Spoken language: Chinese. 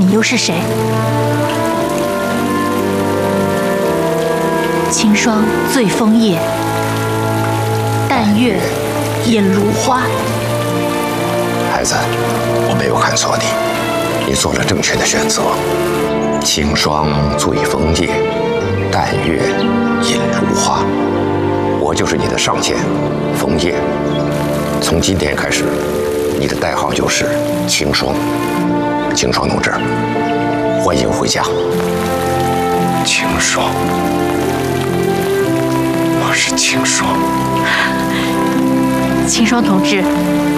你又是谁？清霜醉枫叶，淡月引芦花。 孩子，我没有看错你，你做了正确的选择。清霜醉枫叶，淡月引芦花。我就是你的上线，枫叶。从今天开始，你的代号就是清霜。清霜同志，欢迎回家。 清霜，我是清霜。 清霜同志，